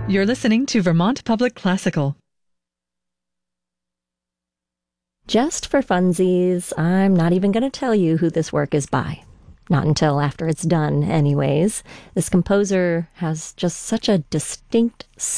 You're listening to Vermont Public Classical. Just for funsies, I'm not even going to tell you who this work is by. Not until after it's done, anyways. This composer has just such a distinct